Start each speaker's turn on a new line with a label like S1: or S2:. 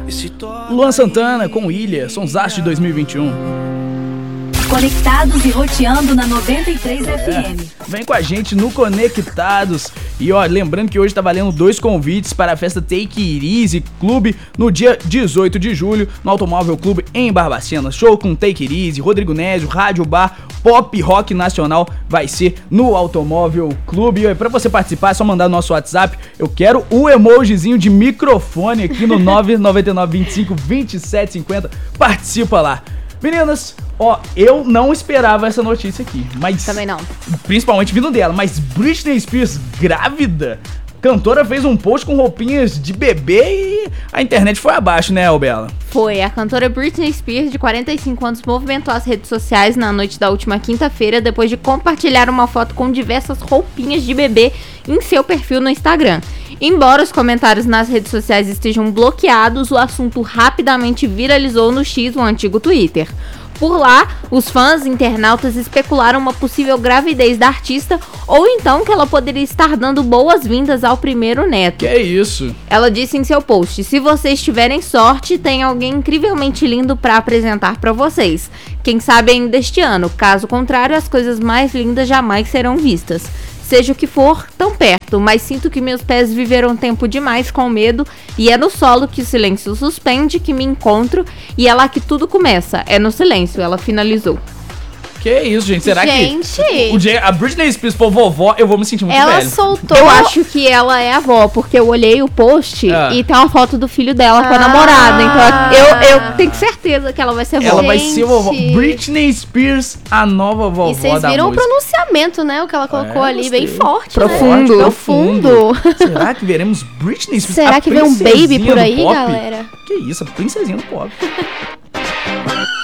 S1: Luan Santana com Ilha, Sonsaço de 2021.
S2: Conectados e roteando na 93 FM.
S1: Vem com a gente no Conectados. E ó, lembrando que hoje tá valendo 2 convites para a festa Take It Easy Clube no dia 18 de julho no Automóvel Clube em Barbacena. Show com Take It Easy, Rodrigo Nézio, Rádio Bar, Pop Rock Nacional vai ser no Automóvel Clube. E pra você participar é só mandar no nosso WhatsApp. Eu quero o emojizinho de microfone aqui no 999252750. Participa lá. Meninas, ó, eu não esperava essa notícia aqui, mas...
S3: Também não.
S1: Principalmente vindo dela, mas Britney Spears grávida? Cantora fez um post com roupinhas de bebê e a internet foi abaixo, né, Bela?
S3: Foi, a cantora Britney Spears, de 45 anos, movimentou as redes sociais na noite da última quinta-feira depois de compartilhar uma foto com diversas roupinhas de bebê em seu perfil no Instagram. Embora os comentários nas redes sociais estejam bloqueados, o assunto rapidamente viralizou no X, o antigo Twitter. Por lá, os fãs internautas especularam uma possível gravidez da artista ou então que ela poderia estar dando boas-vindas ao primeiro neto.
S1: Que isso?
S3: Ela disse em seu post: se vocês tiverem sorte, tem alguém incrivelmente lindo pra apresentar pra vocês. Quem sabe ainda este ano, caso contrário, as coisas mais lindas jamais serão vistas. Seja o que for, tão perto, mas sinto que meus pés viveram tempo demais com medo e é no solo que o silêncio suspende que me encontro e é lá que tudo começa, é no silêncio, ela finalizou.
S1: Que isso, gente? Será que a Britney Spears for vovó, eu vou me sentir muito velho?
S3: Ela soltou. Eu acho que ela é avó, porque eu olhei o post e tem uma foto do filho dela com a namorada. Então eu tenho certeza que ela vai ser vovó.
S1: Ela vai ser vovó. Britney Spears, a nova vovó da música.
S4: E vocês viram o pronunciamento, né? O que ela colocou ali,
S1: gostei.
S4: bem forte,
S3: Profundo.
S4: né? Profundo.
S1: Será que veremos Britney Spears?
S4: Será que vem um baby por aí,
S1: pop?
S4: galera?
S1: Que isso, a princesinha do pop.